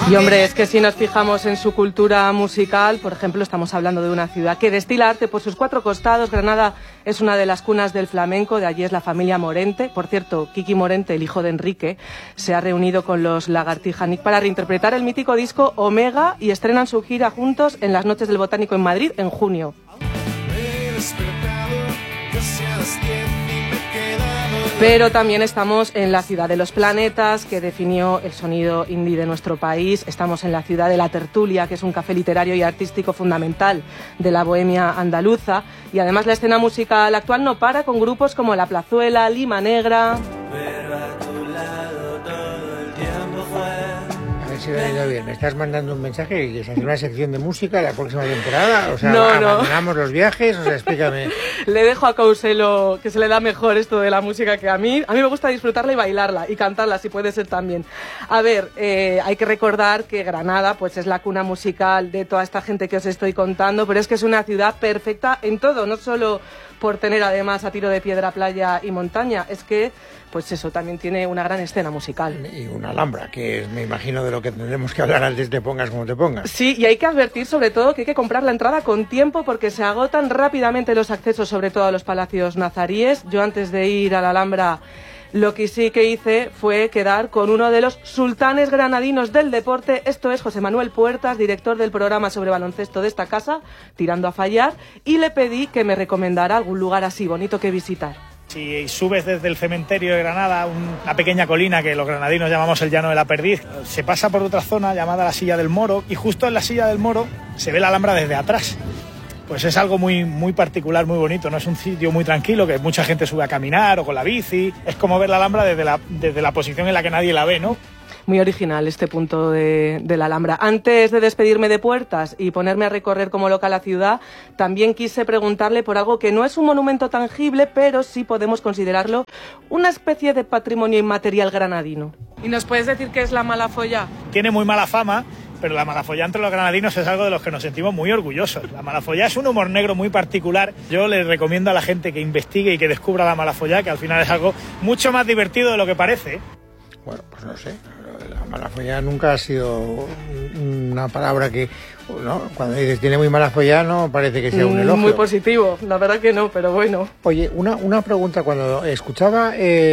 Y hombre, es que si nos fijamos en su cultura musical, por ejemplo, estamos hablando de una ciudad que destila arte por sus cuatro costados. Granada es una de las cunas del flamenco, de allí es la familia Morente. Por cierto, Kiki Morente, el hijo de Enrique, se ha reunido con los Lagartija Nick para reinterpretar el mítico disco Omega y estrenan su gira juntos en las Noches del Botánico en Madrid en junio. Pero también estamos en la ciudad de los planetas, que definió el sonido indie de nuestro país. Estamos en la ciudad de la tertulia, que es un café literario y artístico fundamental de la bohemia andaluza. Y además la escena musical actual no para, con grupos como La Plazuela, Lima Negra... Si lo he ido bien. Me estás mandando un mensaje que se hace una sección de música la próxima temporada. O sea, no, abandonamos los viajes. O sea, explícame. Le dejo a Couselo, que se le da mejor esto de la música que a mí. A mí me gusta disfrutarla y bailarla y cantarla, si puede ser también. A ver, hay que recordar que Granada pues es la cuna musical de toda esta gente que os estoy contando, pero es que es una ciudad perfecta en todo, no solo por tener además a tiro de piedra, playa y montaña, es que pues eso también tiene una gran escena musical. Y una Alhambra, que es, me imagino, de lo que tendremos que hablar antes te pongas como te pongas. Sí, y hay que advertir sobre todo que hay que comprar la entrada con tiempo porque se agotan rápidamente los accesos, sobre todo a los palacios nazaríes. Yo antes de ir a la Alhambra lo que sí que hice fue quedar con uno de los sultanes granadinos del deporte, esto es José Manuel Puertas, director del programa sobre baloncesto de esta casa, Tirando a Fallar, y le pedí que me recomendara algún lugar así bonito que visitar. Si subes desde el cementerio de Granada, una pequeña colina que los granadinos llamamos el Llano de la Perdiz, se pasa por otra zona llamada la Silla del Moro y justo en la Silla del Moro se ve la Alhambra desde atrás. Pues es algo muy, muy particular, muy bonito, no es un sitio muy tranquilo que mucha gente sube a caminar o con la bici, es como ver la Alhambra desde la posición en la que nadie la ve, ¿no? Muy original este punto de la Alhambra. Antes de despedirme de Puertas y ponerme a recorrer como loca la ciudad, también quise preguntarle por algo que no es un monumento tangible, pero sí podemos considerarlo una especie de patrimonio inmaterial granadino. ¿Y nos puedes decir qué es la Malafollá? Tiene muy mala fama, pero la Malafollá entre los granadinos es algo de los que nos sentimos muy orgullosos. La Malafollá es un humor negro muy particular. Yo les recomiendo a la gente que investigue y que descubra la Malafollá, que al final es algo mucho más divertido de lo que parece. Bueno, pues no sé. La Malafollá nunca ha sido una palabra que, ¿no? Cuando dices tiene muy mala follá, no parece que sea un elogio. Muy positivo, la verdad que no, pero bueno. Oye, una pregunta. Cuando escuchaba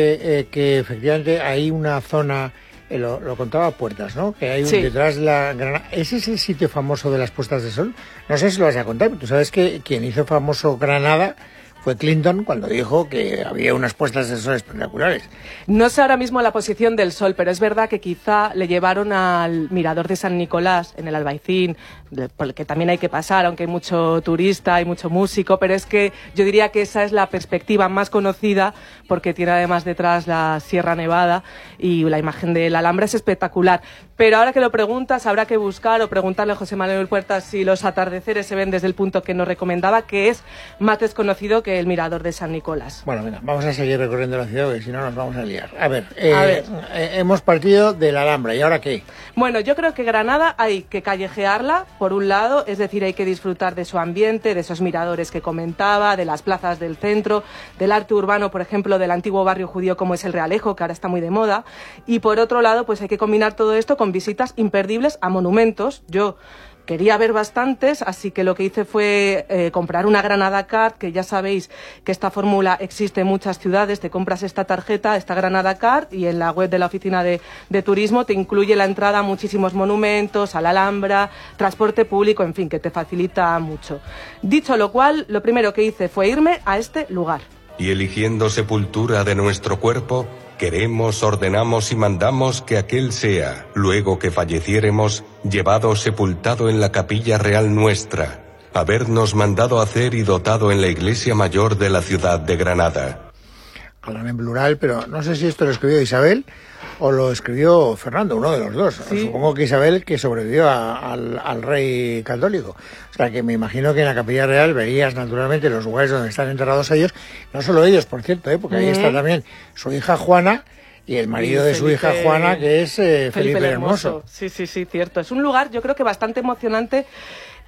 que efectivamente hay una zona, lo contaba Puertas, ¿no? Que hay sí. Detrás de la Granada. ¿Ese es el sitio famoso de las puestas de sol? No sé si lo vas a contar, pero tú sabes que quien hizo famoso Granada fue Clinton cuando dijo que había unas puestas de sol espectaculares. No sé ahora mismo la posición del sol, pero es verdad que quizá le llevaron al mirador de San Nicolás en el Albaicín, por el que también hay que pasar, aunque hay mucho turista, hay mucho músico, pero es que yo diría que esa es la perspectiva más conocida porque tiene además detrás la Sierra Nevada y la imagen de la Alhambra es espectacular. Pero ahora que lo preguntas, habrá que buscar o preguntarle a José Manuel Puertas si los atardeceres se ven desde el punto que nos recomendaba, que es más desconocido que el mirador de San Nicolás. Bueno, venga, vamos a seguir recorriendo la ciudad porque si no nos vamos a liar. A ver. Hemos partido de la Alhambra, ¿y ahora qué? Bueno, yo creo que Granada hay que callejearla, por un lado, es decir, hay que disfrutar de su ambiente, de esos miradores que comentaba, de las plazas del centro, del arte urbano, por ejemplo, del antiguo barrio judío como es el Realejo, que ahora está muy de moda, y por otro lado, pues hay que combinar todo esto con visitas imperdibles a monumentos. Yo quería ver bastantes, así que lo que hice fue comprar una Granada Card, que ya sabéis que esta fórmula existe en muchas ciudades. Te compras esta tarjeta, esta Granada Card, y en la web de la oficina de turismo te incluye la entrada a muchísimos monumentos, a la Alhambra, transporte público, en fin, que te facilita mucho. Dicho lo cual, lo primero que hice fue irme a este lugar. Y eligiendo sepultura de nuestro cuerpo, queremos, ordenamos y mandamos que aquel sea, luego que falleciéremos, llevado sepultado en la capilla real nuestra, habernos mandado hacer y dotado en la iglesia mayor de la ciudad de Granada. Hablan en plural, pero no sé si esto lo escribió Isabel o lo escribió Fernando, uno de los dos. Sí. Supongo que Isabel, que sobrevivió al rey católico. O sea, que me imagino que en la capilla real verías naturalmente los lugares donde están enterrados ellos. No solo ellos, por cierto, porque ahí está también su hija Juana y el marido de su hija Juana, que es Felipe el Hermoso. Sí, cierto. Es un lugar, yo creo que bastante emocionante,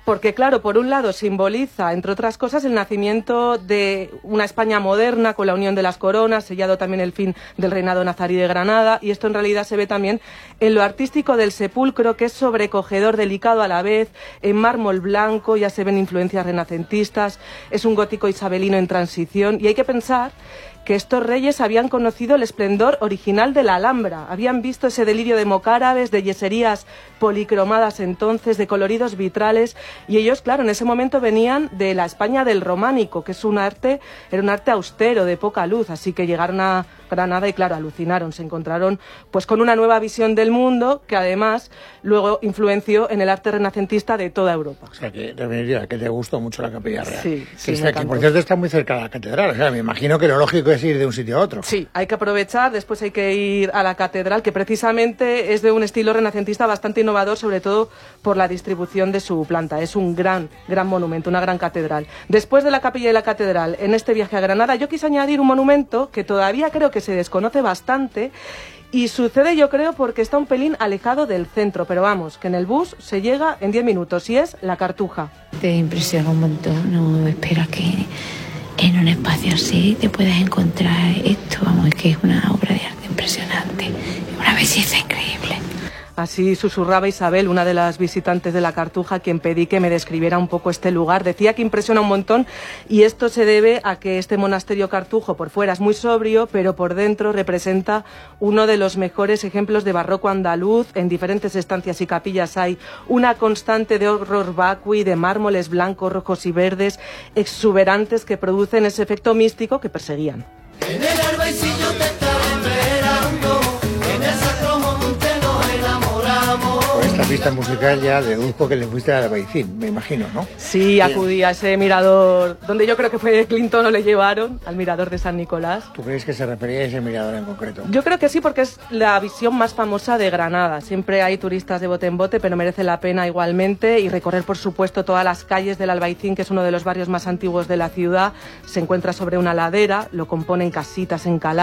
porque claro, por un lado simboliza, entre otras cosas, el nacimiento de una España moderna con la unión de las coronas, sellado también el fin del reinado nazarí de Granada, y esto en realidad se ve también en lo artístico del sepulcro, que es sobrecogedor, delicado a la vez, en mármol blanco, ya se ven influencias renacentistas, es un gótico isabelino en transición, y hay que pensar que estos reyes habían conocido el esplendor original de la Alhambra, habían visto ese delirio de mocárabes, de yeserías policromadas entonces, de coloridos vitrales, y ellos, claro, en ese momento venían de la España del románico, que es era un arte austero, de poca luz, así que llegaron a Granada y, claro, alucinaron, se encontraron pues con una nueva visión del mundo que además luego influenció en el arte renacentista de toda Europa. O sea, que que te gustó mucho la Capilla Real. Sí, que por cierto está muy cerca de la catedral, o sea, me imagino que lo lógico es ir de un sitio a otro. Sí, hay que aprovechar, después hay que ir a la catedral, que precisamente es de un estilo renacentista bastante innovador, sobre todo por la distribución de su planta. Es un gran monumento, una gran catedral. Después de la capilla y la catedral, en este viaje a Granada, yo quise añadir un monumento que todavía creo que se desconoce bastante, y sucede, yo creo, porque está un pelín alejado del centro, pero vamos, que en el bus se llega en 10 minutos, y es la Cartuja. Te impresiona un montón, no esperas que en un espacio así te puedas encontrar esto, vamos, es que es una obra de arte impresionante, una belleza increíble. Así susurraba Isabel, una de las visitantes de la Cartuja, quien pedí que me describiera un poco este lugar. Decía que impresiona un montón, y esto se debe a que este monasterio cartujo por fuera es muy sobrio, pero por dentro representa uno de los mejores ejemplos de barroco andaluz. En diferentes estancias y capillas hay una constante de horror vacui, de mármoles blancos, rojos y verdes, exuberantes, que producen ese efecto místico que perseguían. En el Albaicillo te estaré esperando, en el Sacro Monte nos enamoramos. Por esta pista musical ya deduzco que le fuiste al Albaicín, me imagino, ¿no? Sí, acudí a ese mirador, donde yo creo que fue Clinton o le llevaron, al mirador de San Nicolás. ¿Tú crees que se refería a ese mirador en concreto? Yo creo que sí, porque es la visión más famosa de Granada. Siempre hay turistas de bote en bote, pero merece la pena igualmente, y recorrer, por supuesto, todas las calles del Albaicín, que es uno de los barrios más antiguos de la ciudad. Se encuentra sobre una ladera, lo componen casitas encaladas.